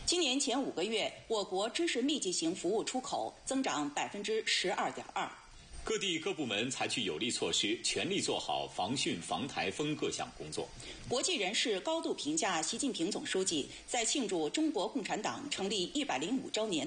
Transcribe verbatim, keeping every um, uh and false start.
今年前五个月，我国知识密集型服务出口增长百分之十二点二。 各地各部门采取有力措施，全力做好防汛防台风各项工作。 国际人士高度评价习近平总书记在庆祝中国共产党成立一百零五周年